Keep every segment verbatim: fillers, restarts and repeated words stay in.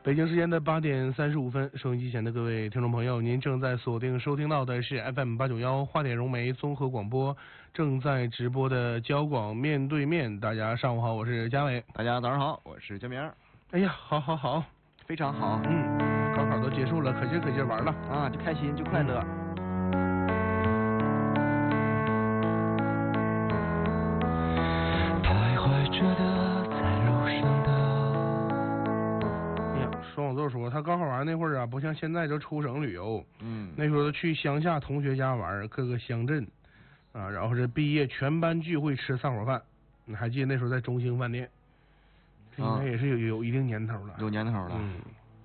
北京时间的八点三十五分，收音机前的各位听众朋友，您正在锁定收听到的是 F M 八九幺花点融媒综合广播，正在直播的交广面对面。大家上午好，我是嘉伟。 大家早上好，我是焦明。 哎呀，好好好， 非常好。 嗯，高考都结束了，可劲可劲玩了啊，就开心就快乐。 徘徊着的，在路上的。双往座说，他高考完那会儿啊，不像现在就出省旅游， 嗯， 那时候去乡下同学家玩，各个乡镇啊，然后是毕业全班聚会吃散伙饭。你还记得那时候在中兴饭店？这应该也是有有一定年头了， 有年头了。 嗯，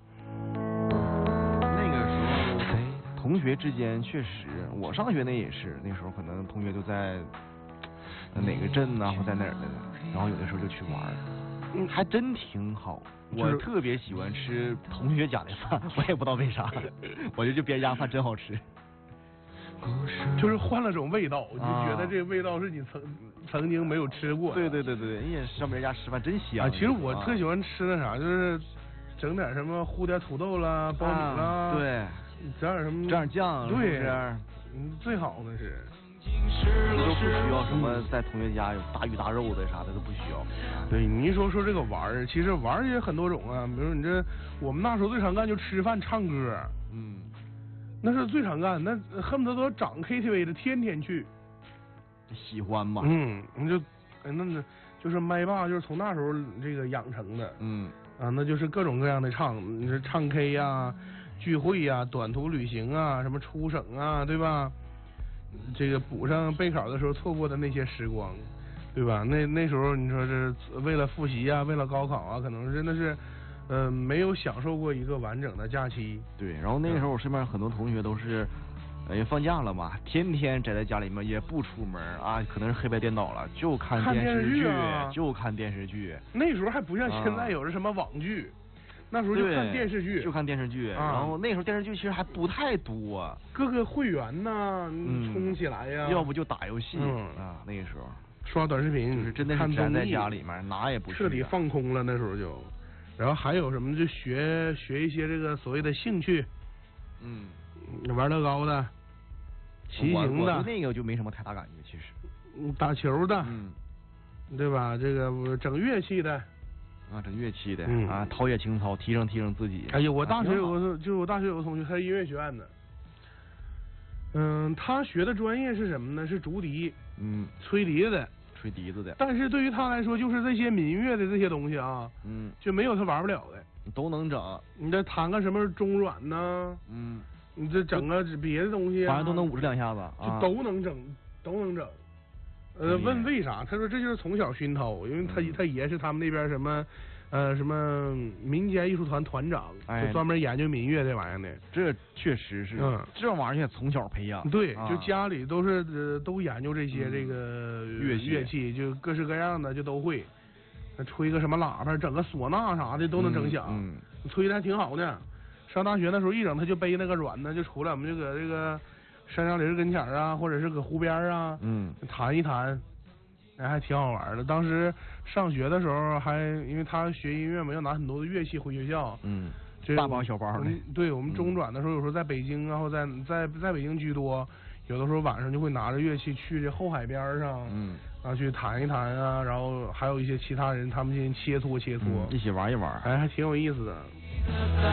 那个时候同学之间确实，我上学那也是，那时候可能同学都在哪个镇呐、啊，或在哪儿的，然后有的时候就去玩。嗯，还真挺好。我特别喜欢吃同学家的饭，我也不知道为啥，我觉得就别人家饭真好吃。 就是换了种味道，就觉得这个味道是你曾、啊、曾经没有吃过。 对对对对，人家上别人家吃饭真香。 啊，其实我特喜欢吃那啥，就是整点什么烀点土豆啦、苞米啦， 啊、对， 整点什么， 整点酱， 对，嗯，最好的是。 都不需要什么在同学家有大鱼大肉的啥的都不需要。 对，你一说说这个玩儿，其实玩儿也很多种啊。比如你这，我们那时候最常干就吃饭唱歌， 嗯， 那是最常干，那恨不得都要涨 K T V 的，天天去。 喜欢嘛？ 嗯，你就，那那就是麦霸，就是从那时候这个养成的。 嗯， 啊，那就是各种各样的唱，你说唱 K 呀、啊、聚会呀、啊、短途旅行啊、什么出省啊，对吧？这个补上备考的时候错过的那些时光，对吧？那那时候你说是为了复习啊，为了高考啊，可能真的是，呃，没有享受过一个完整的假期。 对，然后那个时候我身边很多同学都是，呃，也放假了嘛，天天宅在家里面也不出门啊，可能是黑白颠倒了，就看电视剧， 啊、 就看电视剧。 那时候还不像现在有着什么网剧。啊，那时候就看电视剧， 就看电视剧，啊、然后那时候电视剧其实还不太多， 各个会员呐，嗯，充起来呀， 要不就打游戏、 嗯、 啊，那个时候刷短视频， 就是真的是宅在家里面，哪也不去， 彻底放空了。那时候就，然后还有什么就学学一些这个所谓的兴趣， 嗯， 玩乐高的，骑行的， 那个就没什么太大感觉，其实， 嗯，打球的， 嗯， 对吧？这个整乐器的。 啊，整乐器的、 嗯、 啊，陶冶情操，提升提升自己。 哎呀，我大学有个，就是我大学有个同学，他是音乐学院的，嗯，他学的专业是什么呢？是竹笛， 嗯， 吹笛子的， 吹笛子的。 但是对于他来说，就是这些民乐的这些东西啊， 嗯， 就没有他玩不了的， 都能整。 你这弹个什么中阮呐， 嗯， 你这整个别的东西、啊， 反正都能舞这两下子， 就都能整，都能整。呃，问为啥？他说这就是从小熏陶，因为他、嗯、他爷是他们那边什么，呃，什么民间艺术团团长， 哎、 就专门研究民乐这玩意儿的。 这确实是，嗯，这玩意儿从小培养。 对， 啊、 就家里都是、呃、都研究这些、嗯、这个乐器， 乐器就各式各样的就都会。吹个什么喇叭，整个唢呐啥的都能整响， 嗯， 嗯吹的还挺好呢。上大学那时候一整他就背那个软呢，就出来我们就搁这个。山上林跟前啊，或者是搁湖边啊， 嗯， 弹一弹，哎，还挺好玩的。当时上学的时候还，因为他学音乐嘛，要拿很多的乐器回学校， 嗯， 这大包小包的。 对，我们中转的时候，有时候在北京啊，或在在在北京居多，有的时候晚上就会拿着乐器去这后海边上， 嗯， 啊去弹一弹啊，然后还有一些其他人他们进行切磋切磋、 嗯，一起玩一玩， 哎，还挺有意思的。